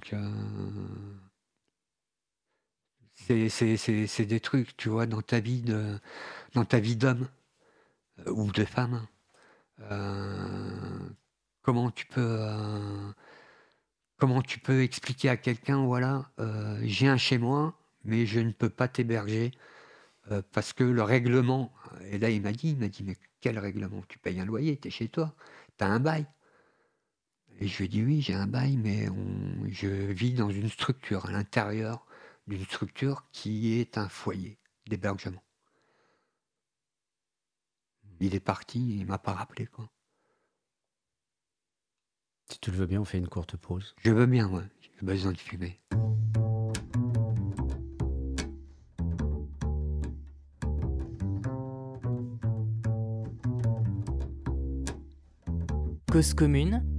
Donc, c'est des trucs, tu vois, dans ta vie d'homme, ou de femme, comment tu peux, comment tu peux expliquer à quelqu'un: «Voilà, j'ai un chez moi, mais je ne peux pas t'héberger, parce que le règlement», et là il m'a dit: «Mais quel règlement? Tu payes un loyer, tu es chez toi, tu as un bail». Et je lui ai dit: «Oui, j'ai un bail, mais je vis dans une structure, à l'intérieur d'une structure qui est un foyer d'hébergement». Il est parti, il m'a pas rappelé, quoi. Si tu le veux bien, on fait une courte pause. Je veux bien, ouais, j'ai besoin de fumer. Cause commune